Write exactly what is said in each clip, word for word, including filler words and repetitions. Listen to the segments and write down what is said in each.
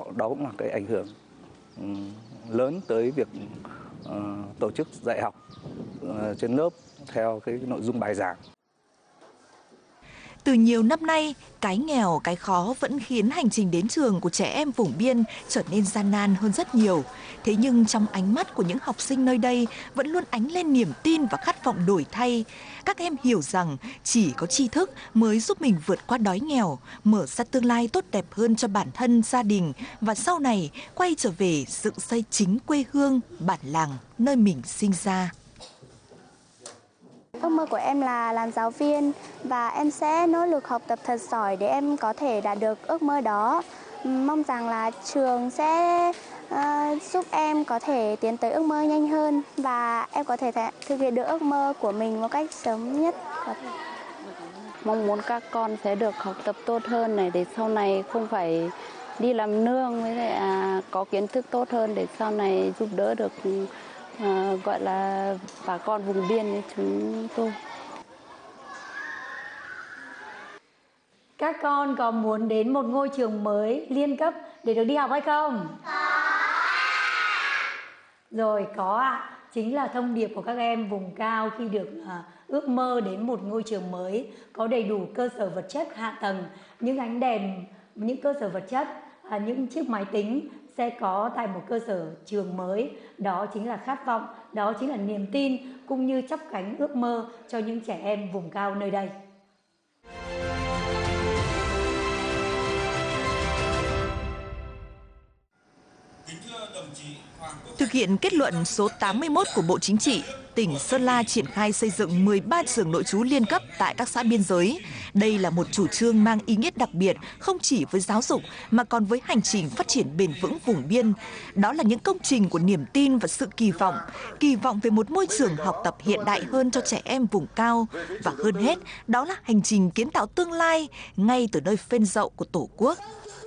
đó đó cũng là cái ảnh hưởng um, lớn tới việc uh, tổ chức dạy học uh, trên lớp theo cái nội dung bài giảng. Từ nhiều năm nay, cái nghèo, cái khó vẫn khiến hành trình đến trường của trẻ em vùng biên trở nên gian nan hơn rất nhiều. Thế nhưng trong ánh mắt của những học sinh nơi đây vẫn luôn ánh lên niềm tin và khát vọng đổi thay. Các em hiểu rằng chỉ có tri thức mới giúp mình vượt qua đói nghèo, mở ra tương lai tốt đẹp hơn cho bản thân, gia đình và sau này quay trở về dựng xây chính quê hương, bản làng nơi mình sinh ra. Ước mơ của em là làm giáo viên và em sẽ nỗ lực học tập thật giỏi để em có thể đạt được ước mơ đó. Mong rằng là trường sẽ uh, giúp em có thể tiến tới ước mơ nhanh hơn và em có thể thực hiện được ước mơ của mình một cách sớm nhất có thể. Mong muốn các con sẽ được học tập tốt hơn này để sau này không phải đi làm nương, với lại à, có kiến thức tốt hơn để sau này giúp đỡ được À, gọi là bà con vùng biên như chúng tôi. Các con có muốn đến một ngôi trường mới liên cấp để được đi học hay không? Có. Rồi có ạ. À. Chính là thông điệp của các em vùng cao khi được à, ước mơ đến một ngôi trường mới có đầy đủ cơ sở vật chất, hạ tầng, những ánh đèn, những cơ sở vật chất, à, những chiếc máy tính sẽ có tại một cơ sở trường mới. Đó chính là khát vọng, đó chính là niềm tin cũng như chắp cánh ước mơ cho những trẻ em vùng cao nơi đây. Thực hiện kết luận số tám mươi mốt của Bộ Chính trị, tỉnh Sơn La triển khai xây dựng mười ba trường nội trú liên cấp tại các xã biên giới. Đây là một chủ trương mang ý nghĩa đặc biệt không chỉ với giáo dục mà còn với hành trình phát triển bền vững vùng biên. Đó là những công trình của niềm tin và sự kỳ vọng, kỳ vọng về một môi trường học tập hiện đại hơn cho trẻ em vùng cao. Và hơn hết, đó là hành trình kiến tạo tương lai ngay từ nơi phên dậu của Tổ quốc.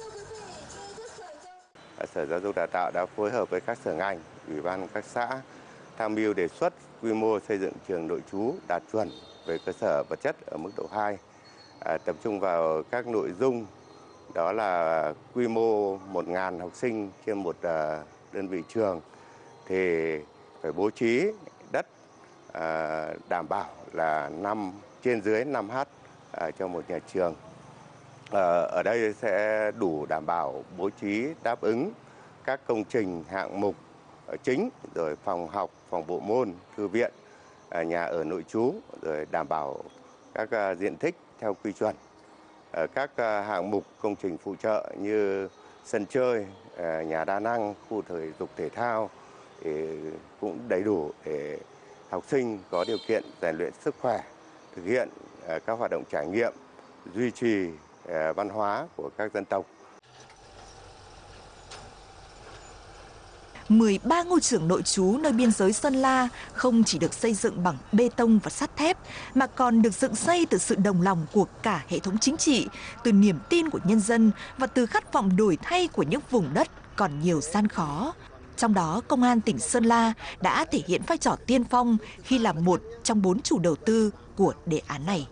Sở Giáo dục Đào tạo đã phối hợp với các sở ngành, ủy ban các xã tham mưu đề xuất quy mô xây dựng trường nội trú đạt chuẩn về cơ sở vật chất ở mức độ hai, à, tập trung vào các nội dung đó là quy mô một nghìn học sinh trên một à, đơn vị trường thì phải bố trí đất à, đảm bảo là năm trên dưới năm ha à, cho một nhà trường. Ở đây sẽ đủ đảm bảo bố trí đáp ứng các công trình hạng mục chính, rồi phòng học, phòng bộ môn, thư viện, nhà ở nội trú, rồi đảm bảo các diện tích theo quy chuẩn. Các hạng mục công trình phụ trợ như sân chơi, nhà đa năng, khu thể dục thể thao thì cũng đầy đủ để học sinh có điều kiện rèn luyện sức khỏe, thực hiện các hoạt động trải nghiệm, duy trì văn hóa của các dân tộc. mười ba ngôi trường nội trú nơi biên giới Sơn La không chỉ được xây dựng bằng bê tông và sắt thép, mà còn được dựng xây từ sự đồng lòng của cả hệ thống chính trị, từ niềm tin của nhân dân và từ khát vọng đổi thay của những vùng đất còn nhiều gian khó. Trong đó, Công an tỉnh Sơn La đã thể hiện vai trò tiên phong khi là một trong bốn chủ đầu tư của đề án này.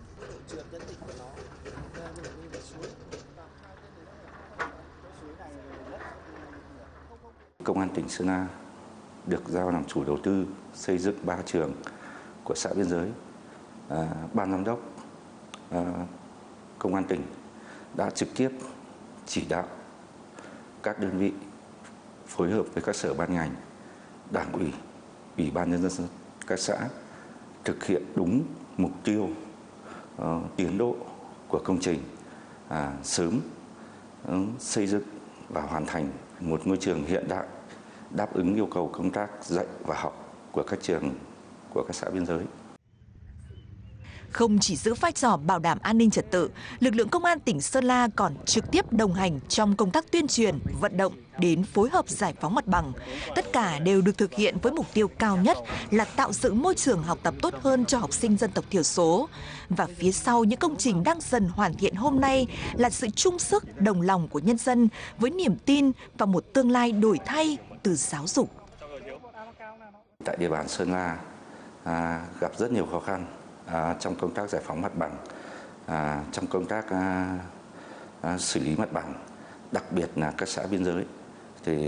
Công an tỉnh Sơn La được giao làm chủ đầu tư xây dựng ba trường của xã biên giới. À, ban giám đốc à, Công an tỉnh đã trực tiếp chỉ đạo các đơn vị phối hợp với các sở ban ngành, đảng ủy, ủy ban nhân dân các xã thực hiện đúng mục tiêu uh, tiến độ của công trình, à, sớm uh, xây dựng và hoàn thành một ngôi trường hiện đại đáp ứng yêu cầu công tác dạy và học của các trường của các xã biên giới. Không chỉ giữ vai trò bảo đảm an ninh trật tự, lực lượng Công an tỉnh Sơn La còn trực tiếp đồng hành trong công tác tuyên truyền, vận động đến phối hợp giải phóng mặt bằng. Tất cả đều được thực hiện với mục tiêu cao nhất là tạo dựng môi trường học tập tốt hơn cho học sinh dân tộc thiểu số. Và phía sau những công trình đang dần hoàn thiện hôm nay là sự chung sức đồng lòng của nhân dân với niềm tin vào một tương lai đổi thay từ giáo dục. Tại địa bàn Sơn La à, gặp rất nhiều khó khăn À, trong công tác giải phóng mặt bằng, à, trong công tác à, à, xử lý mặt bằng, đặc biệt là các xã biên giới